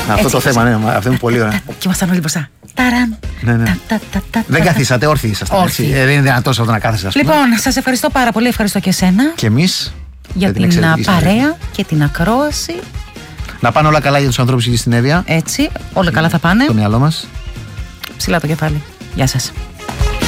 Αυτό το θέμα, ναι, αυτό είναι πολύ ωραίο. Και ήμασταν όλοι μπροστά. Ταραν. Ναι. Δεν καθίσατε, όρθιοι ήσασταν. Δεν είναι δυνατόν αυτό να κάθεσαι, ας πούμε. Λοιπόν, σας ευχαριστώ πάρα πολύ. Ευχαριστώ και εσένα. Και εμείς. Για την παρέα και την ακρόαση. Να πάνε όλα καλά για τους ανθρώπους εκεί στην Εύβοια. Έτσι, όλα καλά θα πάνε. Στο μυαλό μας. Ψηλά το κεφάλι. Γεια σας.